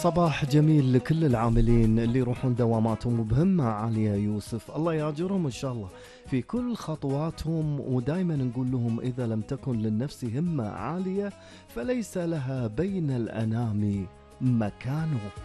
صباح جميل لكل العاملين اللي يروحون دواماتهم بهمة عالية يوسف، الله ياجرهم إن شاء الله في كل خطواتهم. ودايما نقول لهم إذا لم تكن للنفس همة عالية فليس لها بين الأنام مكان.